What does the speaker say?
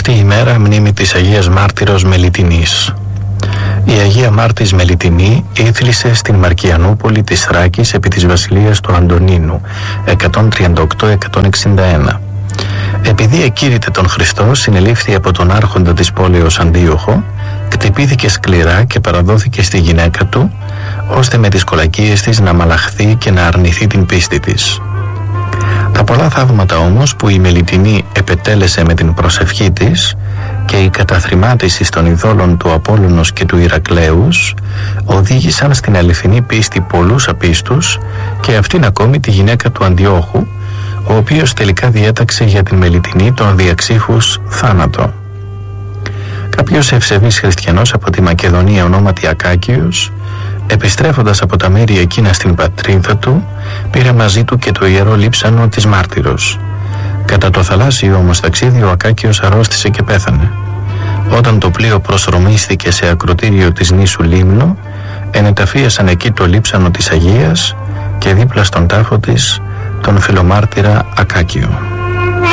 αυτή η μέρα μνήμη της Αγίας Μάρτυρος Μελιτινής. Η Αγία Μάρτης Μελιτινή ήθλισε στην Μαρκιανούπολη της Θράκης επί της βασιλείας του Αντωνίνου 138-161. Επειδή εκήρυτε τον Χριστό, συνελήφθη από τον άρχοντα της πόλεως Αντίοχο, κτυπήθηκε σκληρά και παραδόθηκε στη γυναίκα του, ώστε με τις κολακίες της να μαλαχθεί και να αρνηθεί την πίστη της. Τα πολλά θαύματα όμως που η Μελιτινή επετέλεσε με την προσευχή της και η καταθρημάτιση των ειδόλων του Απόλλωνος και του Ηρακλέους οδήγησαν στην αληθινή πίστη πολλούς απίστους και αυτήν ακόμη τη γυναίκα του Αντιόχου, ο οποίος τελικά διέταξε για την Μελιτινή τον διαξήφους θάνατο. Κάποιος ευσεβής χριστιανός από τη Μακεδονία ονόματι Ακάκιος, επιστρέφοντας από τα μέρη εκείνα στην πατρίδα του, πήρε μαζί του και το ιερό λείψανο της Μάρτυρος. Κατά το θαλάσσιο όμως ταξίδι ο Ακάκιος αρρώστησε και πέθανε. Όταν το πλοίο προσρωμίστηκε σε ακροτήριο της νήσου Λίμνο, ενεταφίασαν εκεί το λείψανο της Αγίας και δίπλα στον τάφο της τον φιλομάρτυρα Ακάκιο.